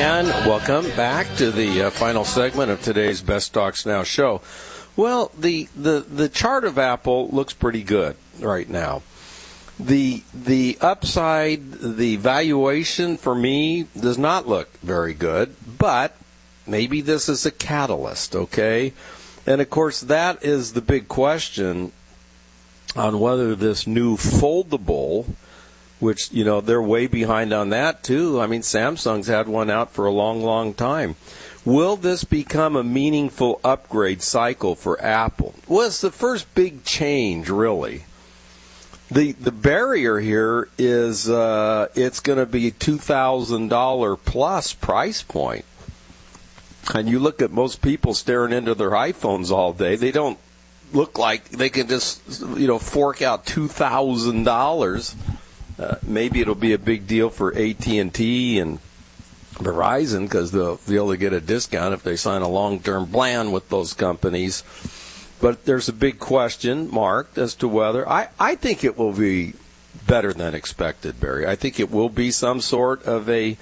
And welcome back to the final segment of today's Best Stocks Now show. Well, the chart of Apple looks pretty good right now. The upside, the valuation for me does not look very good, but maybe this is a catalyst, okay? And of course, that is the big question on whether this new foldable, which, you know, they're way behind on that too. I mean, Samsung's had one out for a long, long time. Will this become a meaningful upgrade cycle for Apple? Well, it's the first big change, really. The barrier here is it's going to be $2,000 plus price point. And you look at most people staring into their iPhones all day, they don't look like they can just, you know, fork out $2,000. Maybe it'll be a big deal for AT&T and Verizon because they'll be able to get a discount if they sign a long-term plan with those companies. But there's a big question mark as to whether I think it will be better than expected, Barry. I think it will be some sort of a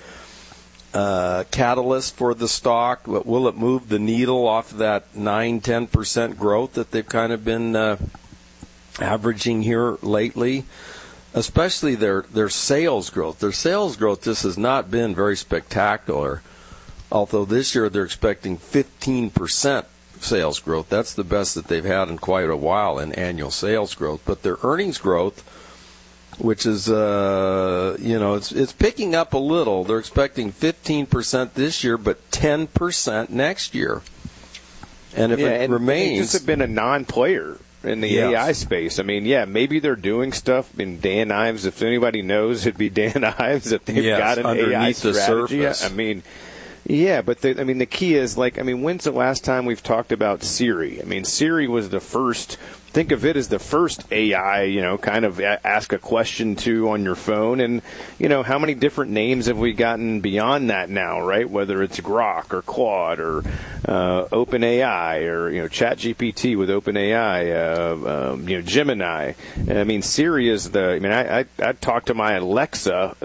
catalyst for the stock. But will it move the needle off that 9-10% growth that they've kind of been averaging here lately? Especially their sales growth. Their sales growth just has not been very spectacular, although this year they're expecting 15% sales growth. That's the best that they've had in quite a while in annual sales growth. But their earnings growth, which is, it's picking up a little. They're expecting 15% this year, but 10% next year. And if it remains... They just have been a non-player in the AI space. I mean, maybe they're doing stuff. I mean, Dan Ives, if anybody knows, it'd be Dan Ives if they've got an AI strategy. I mean, but the key is, when's the last time we've talked about Siri? I mean, Siri was the first... Think of it as the first AI, kind of ask a question to on your phone. And, how many different names have we gotten beyond that now, right? Whether it's Grok or Claude or OpenAI or, ChatGPT with OpenAI, Gemini. I mean, Siri is I talk to my Alexa,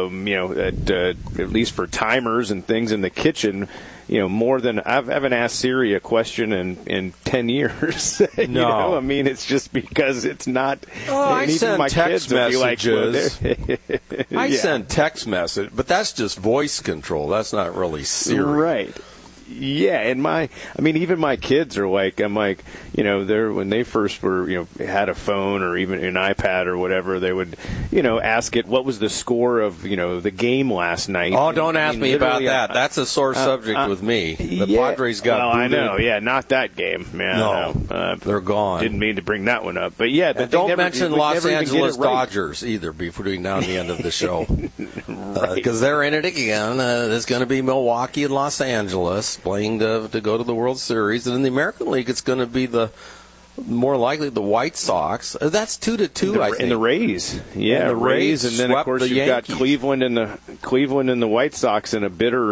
at least for timers and things in the kitchen, more than I haven't asked Siri a question in 10 years. No. I mean, it's just because it's not. I send my text kids messages. I Yeah. send text message, but that's just voice control. That's not really Siri. Right. Yeah, and even my kids are when they first were, had a phone or even an iPad or whatever, they would, ask it what was the score of, the game last night. Oh, don't ask me about that. That's a sore subject with me. The Padres got booted. I know. Yeah, not that game. Man, no, they're gone. Didn't mean to bring that one up, but don't mention Los Angeles Dodgers either between now and the end of the show, because they're in it again. It's going to be Milwaukee and Los Angeles playing to go to the World Series, and in the American League, it's going to be more likely the White Sox. That's 2-2, I think. And the Rays, the Rays, and then of course you've got Cleveland and the White Sox in a bitter